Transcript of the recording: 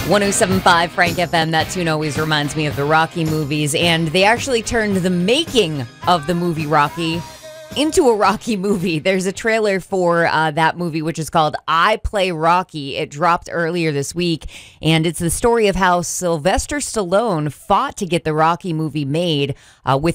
107.5 Frank FM. That tune always reminds me of the Rocky movies. And they actually turned the making of the movie Rocky into a Rocky movie. There's a trailer for that movie, which is called I Play Rocky. It dropped earlier this week, and it's the story of how Sylvester Stallone fought to get the Rocky movie made with